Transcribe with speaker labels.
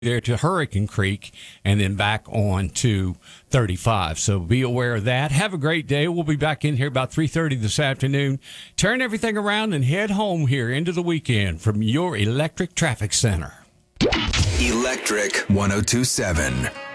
Speaker 1: there to Hurricane Creek and then back on to 35. So be aware of that. Have a great day. We'll be back in here about 3:30 this afternoon. Turn everything around and head home here into the weekend from your Electric Traffic Center.
Speaker 2: Electric 102.7.